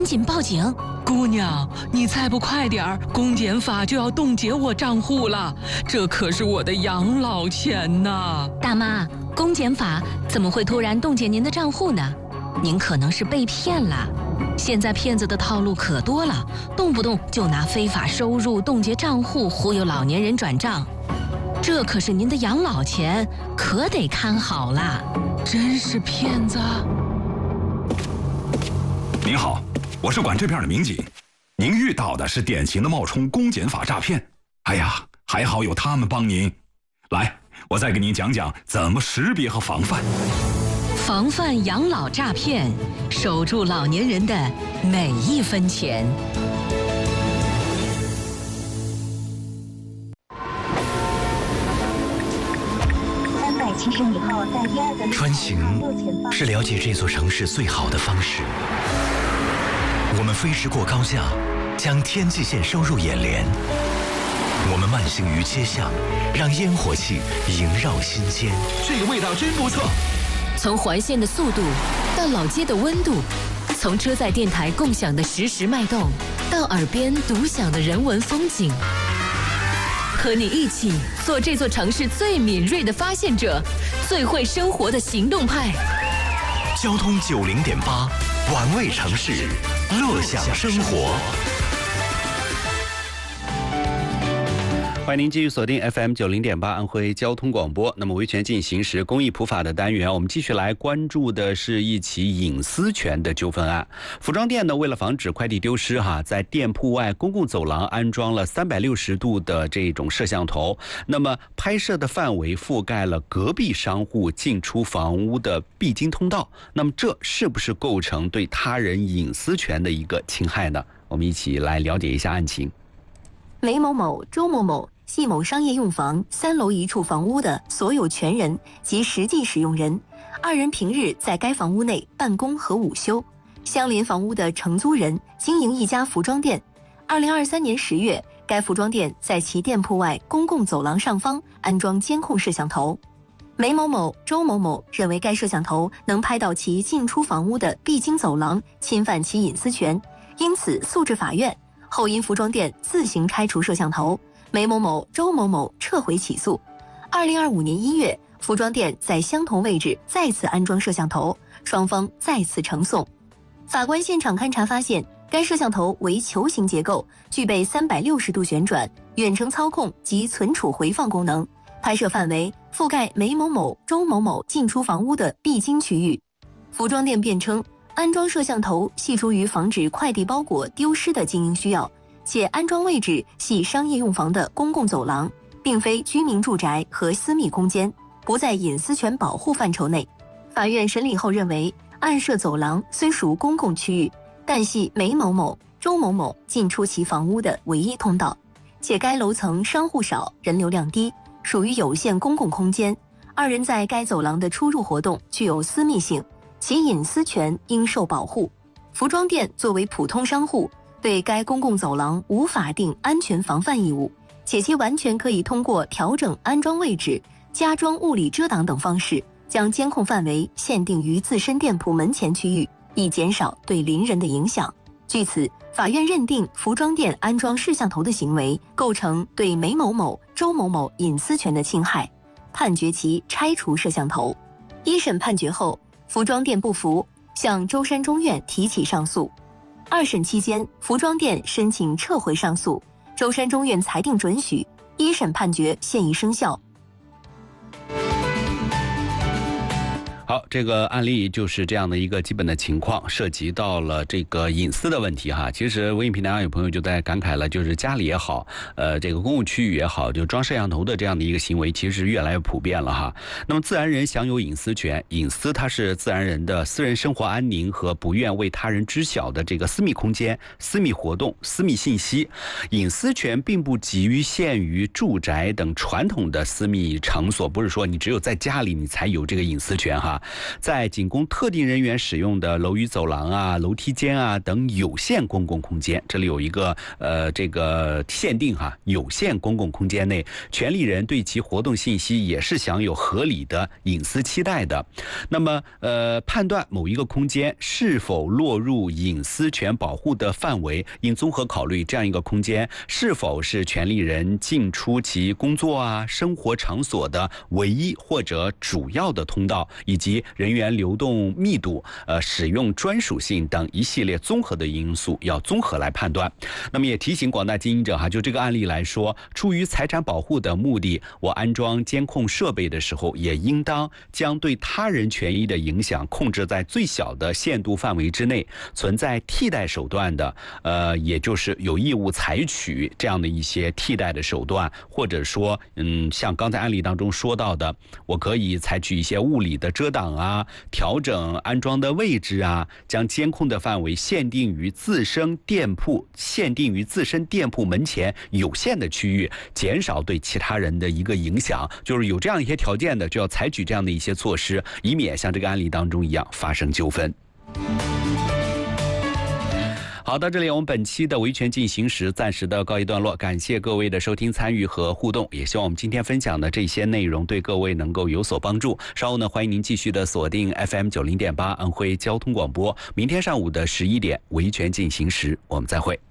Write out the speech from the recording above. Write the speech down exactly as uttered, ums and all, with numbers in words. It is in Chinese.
紧报警！ 姑娘，你再不快点儿，公检法就要冻结我账户了，这可是我的养老钱呐！ 大妈，公检法怎么会突然冻结您的账户呢？您可能是被骗了。现在骗子的套路可多了，动不动就拿非法收入冻结账户忽悠老年人转账，这可是您的养老钱，可得看好了。 真是骗子！ 您好，我是管这片的民警，您遇到的是典型的冒充公检法诈骗。哎呀，还好有他们帮您。来，我再给您讲讲怎么识别和防范。 防范养老诈骗，守住老年人的每一分钱。 三百七十米后，在第二个穿行是了解这座城市最好的方式。我们飞驰过高架，将天际线收入眼帘。我们慢行于街巷，让烟火气萦绕心间。 这个味道真不错。 从环线的速度到老街的温度，从车载电台共享的实时脉动，到耳边独享的人文风景，和你一起做这座城市最敏锐的发现者，最会生活的行动派。 交通九零点八，玩味城市，乐享生活。 欢迎您继续锁定 F M 九零点八安徽交通广播。那么维权进行时公益普法的单元，我们继续来关注的是一起隐私权的纠纷案。服装店呢，为了防止快递丢失哈，在店铺外公共走廊安装了三百六十度的这种摄像头，那么拍摄的范围覆盖了隔壁商户进出房屋的必经通道。那么这是不是构成对他人隐私权的一个侵害呢？我们一起来了解一下案情。 梅某某、周某某系某商业用房三楼一处房屋的所有权人及实际使用人，二人平日在该房屋内办公和午休。相邻房屋的承租人经营一家服装店，二零二三年十月，该服装店在其店铺外公共走廊上方安装监控摄像头。梅某某、周某某认为该摄像头能拍到其进出房屋的必经走廊，侵犯其隐私权，因此诉至法院。后因服装店自行拆除摄像头，梅某某、周某某撤回起诉。二零二五年一月，服装店在相同位置再次安装摄像头，双方再次呈送。法官现场勘查发现，该摄像头为球形结构，具备三百六十度旋转、远程操控及存储回放功能，拍摄范围覆盖梅某某、周某某进出房屋的必经区域。服装店辩称，安装摄像头系出于防止快递包裹丢失的经营需要，且安装位置系商业用房的公共走廊，并非居民住宅和私密空间，不在隐私权保护范畴内。法院审理后认为，案涉走廊虽属公共区域，但系梅某某、周某某进出其房屋的唯一通道，且该楼层商户少，人流量低，属于有限公共空间，二人在该走廊的出入活动具有私密性，其隐私权应受保护。服装店作为普通商户，对该公共走廊无法定安全防范义务，且其完全可以通过调整安装位置、加装物理遮挡等方式，将监控范围限定于自身店铺门前区域，以减少对邻人的影响。据此，法院认定服装店安装摄像头的行为构成对梅某某、周某某隐私权的侵害，判决其拆除摄像头。一审判决后，服装店不服，向舟山中院提起上诉。二审期间，服装店申请撤回上诉，舟山中院裁定准许，一审判决现已生效。 好，这个案例就是这样的一个基本的情况，涉及到了这个隐私的问题哈。其实微信平台上有朋友就在感慨了，就是家里也好，呃，这个公共区域也好，就装摄像头的这样的一个行为，其实是越来越普遍了哈。那么自然人享有隐私权，隐私它是自然人的私人生活安宁和不愿为他人知晓的这个私密空间、私密活动、私密信息。隐私权并不局限于住宅等传统的私密场所，不是说你只有在家里你才有这个隐私权哈。 哈，在仅供特定人员使用的楼宇走廊啊、楼梯间啊等有限公共空间，这里有一个呃这个限定哈，有限公共空间内，权利人对其活动信息也是享有合理的隐私期待的。那么呃，判断某一个空间是否落入隐私权保护的范围，应综合考虑这样一个空间是否是权利人进出其工作啊、生活场所的唯一或者主要的通道，以及人员流动密度、呃使用专属性等一系列综合的因素，要综合来判断。那么也提醒广大经营者哈，就这个案例来说，出于财产保护的目的，我安装监控设备的时候，也应当将对他人权益的影响控制在最小的限度范围之内。存在替代手段的，呃，也就是有义务采取这样的一些替代的手段，或者说，嗯，像刚才案例当中说到的，我可以采取一些物理的遮挡啊，调整安装的位置啊，将监控的范围限定于自身店铺限定于自身店铺门前有限的区域，减少对其他人的一个影响。就是有这样一些条件的，就要采取这样的一些措施，以免像这个案例当中一样发生纠纷。好，到这里我们本期的维权进行时暂时的告一段落，感谢各位的收听参与和互动，也希望我们今天分享的这些内容对各位能够有所帮助。稍后呢，欢迎您继续的锁定 F M 九零点八安徽交通广播，明天上午的十一点维权进行时我们再会。